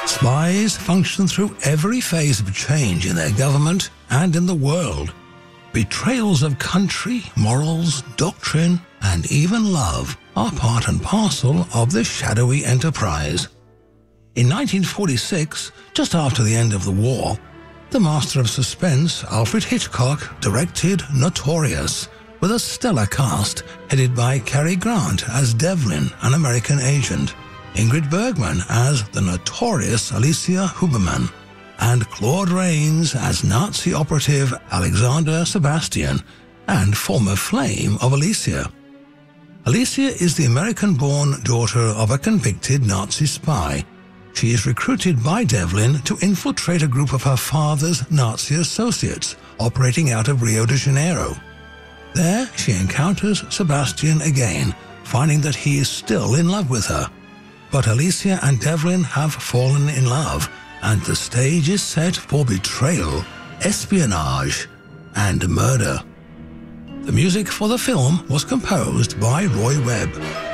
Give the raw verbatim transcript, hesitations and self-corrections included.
Spies function through every phase of change in their government and in the world. Betrayals of country, morals, doctrine, and even love are part and parcel of this shadowy enterprise. In nineteen forty-six, just after the end of the war, the master of suspense Alfred Hitchcock directed Notorious, with a stellar cast headed by Cary Grant as Devlin, an American agent, Ingrid Bergman as the notorious Alicia Huberman, and Claude Rains as Nazi operative Alexander Sebastian and former flame of Alicia. Alicia is the American-born daughter of a convicted Nazi spy. She is recruited by Devlin to infiltrate a group of her father's Nazi associates operating out of Rio de Janeiro. There, she encounters Sebastian again, finding that he is still in love with her. But Alicia and Devlin have fallen in love, and the stage is set for betrayal, espionage, and murder. The music for the film was composed by Roy Webb.